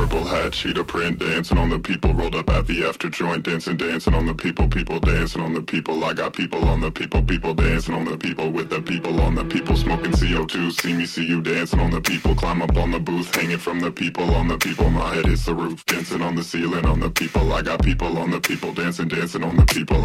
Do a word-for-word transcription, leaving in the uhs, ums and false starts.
purple hat, cheetah print, dancing on the people. Rolled up at the after joint, dancing, dancing on the people. People dancing on the people. I got people on the people. People dancing on the people with the people on the people. Smoking C O two, see me, see you dancing on the people. Climb up on the booth, hanging from the people on the people. My head hits the roof, dancing on the ceiling on the people. I got people on the people, dancing, dancing on the people.